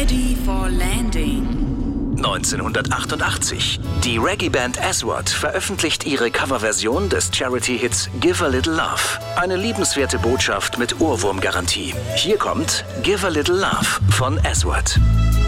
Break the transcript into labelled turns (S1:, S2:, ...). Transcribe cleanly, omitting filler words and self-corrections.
S1: Ready for Landing.
S2: 1988. Die Reggae-Band Aswad veröffentlicht ihre Coverversion des Charity-Hits Give a Little Love. Eine liebenswerte Botschaft mit Ohrwurmgarantie. Hier kommt Give a Little Love von Aswad.